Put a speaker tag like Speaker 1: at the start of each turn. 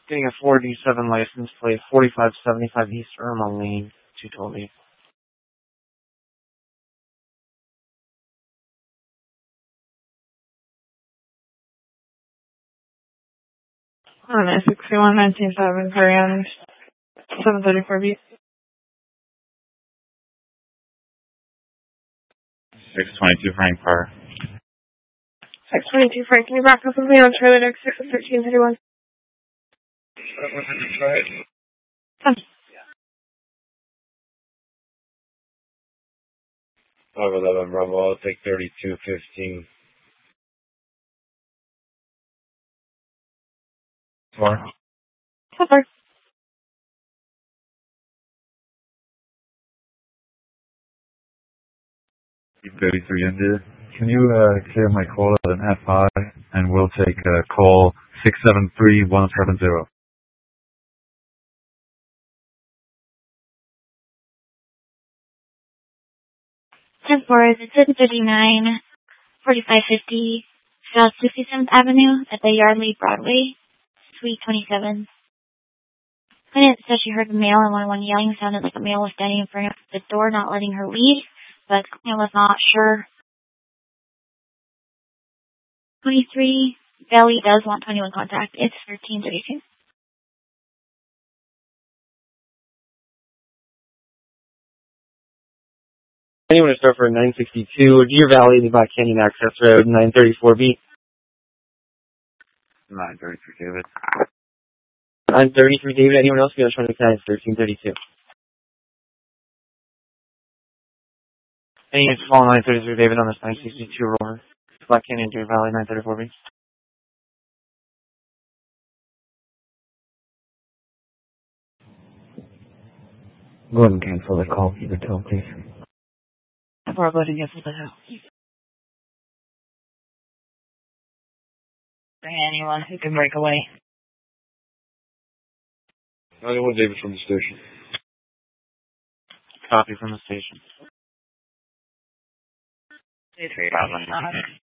Speaker 1: Getting a 4D7 license plate, 4575 East Irma Lane, 212.
Speaker 2: On a 6119.7 Korean 734B.
Speaker 3: 622 Frank Park.
Speaker 2: 622 Frank, can you back up with me on trailer deck 6 of 1331?
Speaker 3: 511 Bravo, I'll take 3215. 4.
Speaker 2: Cover.
Speaker 3: 33 India. Can you clear my call at an FI, and we'll take call 673170.
Speaker 4: 10-4, it's at 39, 4550 South 67th Avenue at the Yardley Broadway, Suite 27. Client said she heard the male and 111 yelling. It sounded like a male was standing in front of the door, not letting her leave, but client was not sure. 23, Belly does want 21 contact. It's 1332.
Speaker 1: Anyone to start for 962, Deer Valley, Black Canyon Access Road, 934B.
Speaker 3: 933 David.
Speaker 1: 933 David, anyone else? We are trying to connect 1332. Any units follow 933 David on this 962 roller. Black Canyon, Deer Valley, 934B.
Speaker 5: Go ahead and cancel the call, keep it till, please.
Speaker 2: We're letting you for the house. Anyone who can break away.
Speaker 3: 91 David from the station.
Speaker 1: Copy from the station.
Speaker 2: 330.